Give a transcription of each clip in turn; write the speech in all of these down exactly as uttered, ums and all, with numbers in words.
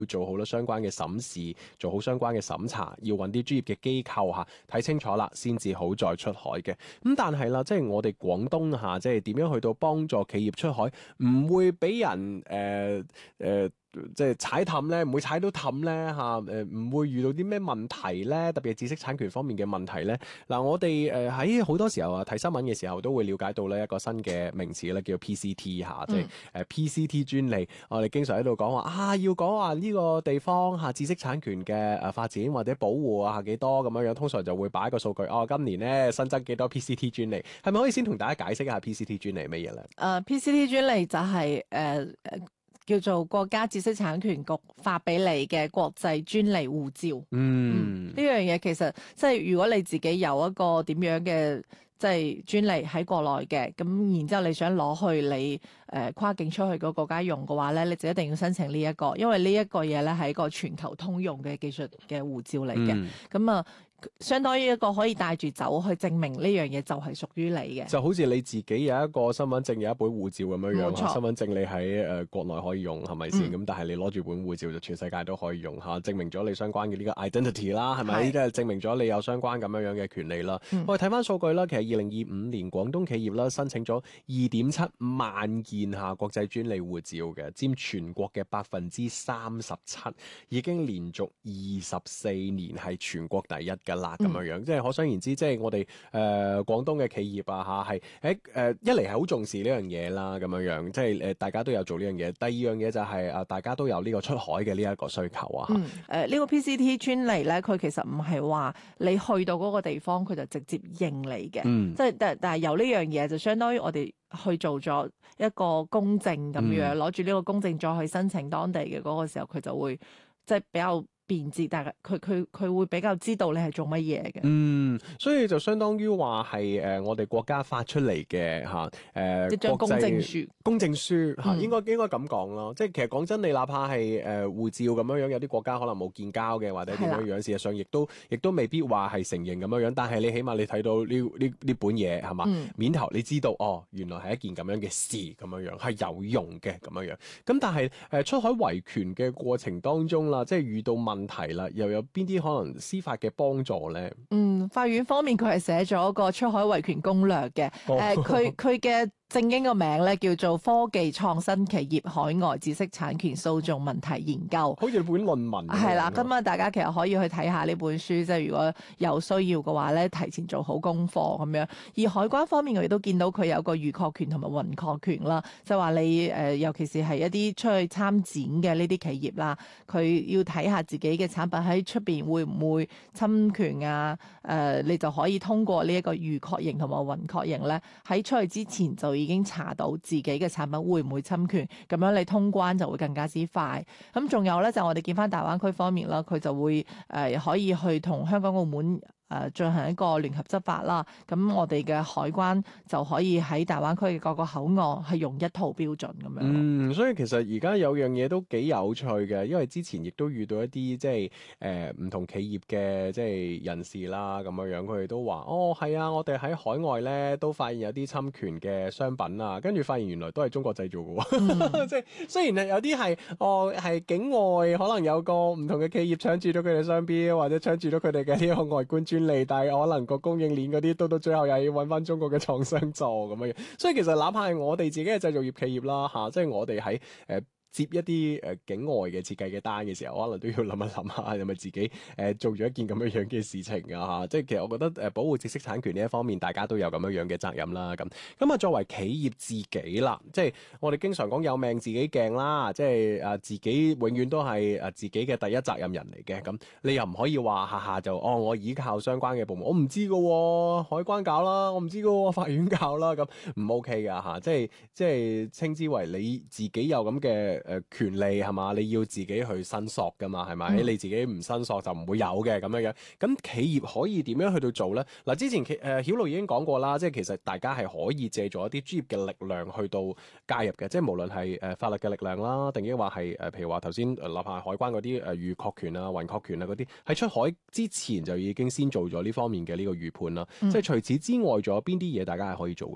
要做好啦相關嘅審視，做好相關嘅審查，要揾啲專業嘅機構嚇睇清楚啦，先至好再出海嘅。咁但係啦，即係我哋廣東嚇，即係點樣去到幫助企業出海，唔會俾人誒誒。呃呃即係踩氹咧，唔會踩到氹咧嚇，誒唔會遇到啲咩問題咧，特別係知識產權方面嘅問題咧。嗱，我哋誒喺好多時候啊睇新聞嘅時候都會了解到咧一個新嘅名詞咧，叫做 P C T 嚇，即係誒 P C T 專利。我哋經常喺度講話啊，要講話呢個地方嚇知識產權嘅誒發展或者保護啊幾多咁樣樣，通常就會擺一個數據。哦，今年咧新增幾多 P C T 專利？係咪可以先同大家解釋一下 P C T 專利係乜嘢咧？ 誒 P C T 專利就係誒誒。叫做國家知識產權局發俾你嘅國際專利護照。嗯，呢樣嘢其實即係如果你自己有一個點樣嘅即係專利喺國內嘅，咁然之後你想攞去你誒、呃、跨境出去個國家用嘅話咧，你就一定要申請呢、這、一個，因為呢一個嘢咧係一個全球通用嘅技術嘅護照嚟嘅。咁啊、嗯。相當於一個可以帶住走去證明呢樣嘢就係屬於你嘅， 就好似你自己有一個身份證有一本護照咁樣樣。冇錯。身份證你喺誒、呃、國內可以用係咪先？咁、嗯、但係你攞住本護照就全世界都可以用嚇，證明咗你相關嘅呢個 identity 啦，係咪？依家係證明咗你有相關咁樣樣嘅權利啦。嗯、我哋睇翻數據啦，其實二零二五年廣東企業啦申請咗二點七萬件嚇國際專利護照嘅，佔全國嘅百分之三十七，已經連續二十四年係全國第一㗎啦，咁樣樣，嗯、即係可想而知，即係我哋誒廣東嘅企業啊嚇，係誒誒一嚟係好重視呢樣嘢啦，咁樣樣，即係誒大家都有做呢樣嘢。第二樣嘢就係、是、啊，大家都有呢個出海嘅呢一個需求啊。 嗯，誒、呃、呢、這個 P C T 專利咧，佢其實唔係話你去到嗰個地方佢就直接認你嘅，嗯、即係但但係有呢樣嘢就相當於我哋去做咗一個公證咁樣，攞住呢個公證再去申請當地嘅嗰個時候，佢就會即係比較便捷，但係佢佢佢會比較知道你係做乜嘢嘅。 嗯，所以就相當於話係誒我哋國家發出嚟嘅嚇誒， 一張公證書， 公證書嚇、嗯、應該應該咁講咯。即係其實講真，你哪怕係誒、呃、護照咁樣樣，有啲國家可能冇建交嘅，或者點樣樣，的事實上亦都亦都未必話係承認咁樣樣。但係你起碼你睇到呢呢呢本嘢係嘛，嗯、面頭你知道哦，原來係一件咁樣嘅事咁樣樣係有用嘅咁樣樣。咁但係誒、呃、出海維權嘅過程當中啦，即係遇到問題啦，又有邊啲可能司法嘅幫助咧？ 嗯，法院方面佢係寫咗一個出海維權攻略嘅，誒、哦，佢佢嘅正經個名咧叫做科技創新企業海外知識產權訴訟問題研究， 好似本論文。 係啦，咁啊，大家其實可以去睇下呢本書，即係如果有需要嘅話咧，提前做好功課咁樣。而海關方面，我亦都見到佢有個預確權同埋運確權啦，就話你誒、呃，尤其是係一啲出去參展嘅呢啲企業啦，佢要睇下自己嘅產品喺出邊會唔會侵權啊？誒、呃，你就可以通過呢一個預確認同埋運確認咧，喺出去之前就已經查到自己嘅產品會唔會侵權，咁樣你通關就會更加之快。咁仲有咧，就我哋見翻大灣區方面啦，佢就會誒、呃、可以去同香港澳門誒進行一個聯合執法啦。咁我哋嘅海關就可以喺大灣區嘅各個口岸係用一套標準咁樣。 嗯，所以其實而家有樣嘢都幾有趣嘅，因為之前亦都遇到一啲即係誒唔同企業嘅即係人士啦，咁樣樣佢哋都話哦係啊，我哋喺海外咧都發現有啲侵權嘅商品啊，跟住發現原來都係中國製造嘅喎。即係、嗯、雖然係有啲係哦係境外可能有個唔同嘅企業搶住咗佢哋商標，或者搶住咗佢哋嘅呢個外觀專利，但係可能個供應鏈嗰啲都到最後又要揾翻中國嘅廠商做咁樣。所以其實哪怕係我哋自己嘅製造業企業啦嚇、啊，即係我哋喺誒。呃接一啲誒、呃、境外嘅設計嘅單嘅時候，可能都要諗一諗下，係咪自己誒、呃、做咗一件咁樣樣嘅事情啊？嚇，即係其實我覺得誒、呃、保護知識產權呢一方面，大家都有咁樣樣嘅責任啦。咁咁啊，作為企業自己啦，即係我哋經常講有命自己鏡啦，即係啊自己永遠都係啊自己嘅第一責任人嚟嘅。咁你又唔可以話下下就哦，我依靠相關嘅部門，我唔知㗎喎，海關搞啦，我唔知㗎喎，法院搞啦，咁唔 OK 㗎嚇。即係即係稱之為你自己有咁嘅。誒、呃、權利係嘛？你要自己去申索㗎嘛？係咪？嗯、你自己唔申索就唔會有嘅咁樣樣。咁企業可以點樣去到做咧？嗱，之前誒、呃、曉露已經講過啦，即係其實大家係可以借助一啲專業嘅力量去到介入嘅，即係無論係誒法律嘅力量啦，定抑或係誒譬如話頭先立下海關嗰啲誒預確權啊、運確權啊嗰啲，喺出海之前就已經先做咗呢方面嘅呢個預判啦。嗯、即係除此之外，仲有邊啲嘢大家係可以做嘅咧？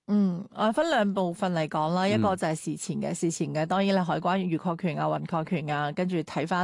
嗯，我分兩部分嚟講啦，一個嗯就係事前嘅，事前嘅當然咧海關預確權啊、運確權啊，跟住睇翻